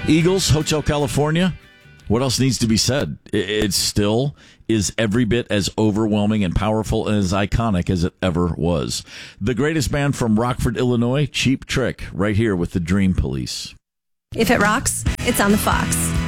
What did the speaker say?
Eagles, Hotel California. What else needs to be said? It still is every bit as overwhelming and powerful and as iconic as it ever was. The greatest band from Rockford, Illinois, Cheap Trick, right here with the Dream Police. If it rocks, it's on the Fox.